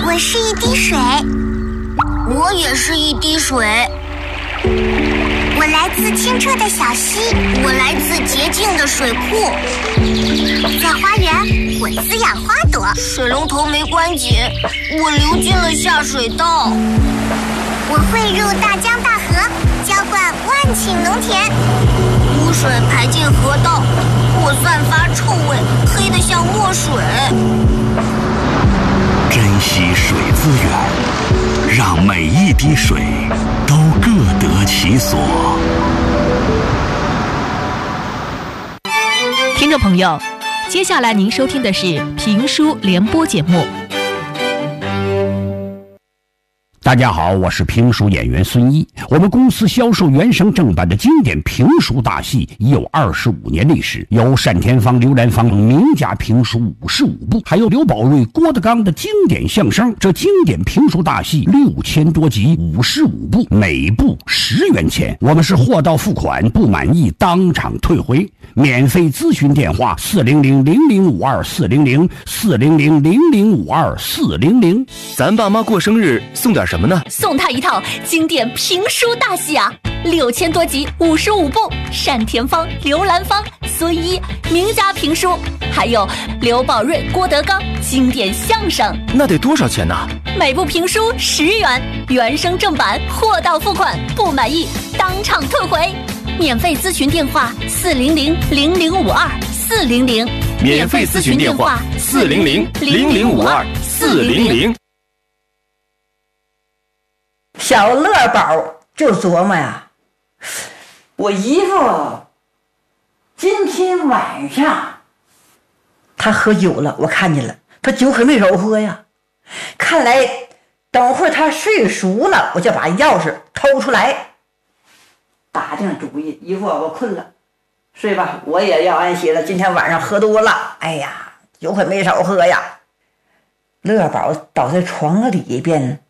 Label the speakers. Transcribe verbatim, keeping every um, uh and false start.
Speaker 1: 我是一滴水。
Speaker 2: 我也是一滴水。
Speaker 1: 我来自清澈的小溪，
Speaker 2: 我来自洁净的水库。
Speaker 1: 在花园，我滋养花朵。
Speaker 2: 水龙头没关紧，我流进了下水道。
Speaker 1: 我汇入大江大河，浇灌万顷农田。
Speaker 2: 污水排进河道，我散发臭味，黑得像墨水。
Speaker 3: 珍惜水资源，让每一滴水都各得其所。
Speaker 4: 听众朋友，接下来您收听的是评书联播节目。
Speaker 5: 大家好，我是评书演员孙一。我们公司销售原声正版的经典评书大戏已有二十五年历史，有单田芳、刘兰芳名家评书五十五部，还有刘宝瑞、郭德纲的经典相声。这经典评书大戏六千多集，五十五部，每部十元钱。我们是货到付款，不满意当场退回。免费咨询电话：四零零零零五二四零零四零零零零五二四零零。
Speaker 6: 咱爸妈过生日送点什么呢？
Speaker 4: 送他一套经典评书大戏啊，六千多集，五十五部，单田芳、刘兰芳、孙一名家评书，还有刘宝瑞、郭德纲经典相声。
Speaker 6: 那得多少钱呢？
Speaker 4: 每部评书十元，原声正版，货到付款，不满意当场退回。免费咨询电话：四零零零零五二四零零。
Speaker 6: 免费咨询电话：四零零零零五二四零零。
Speaker 7: 小乐宝就琢磨呀，我姨夫今天晚上他喝酒了，我看见了，他酒可没少喝呀。看来等会儿他睡熟了，我就把钥匙偷出来。打定主意，姨夫我困了，睡吧，我也要安息了。今天晚上喝多了，哎呀，酒可没少喝呀。乐宝倒在床里边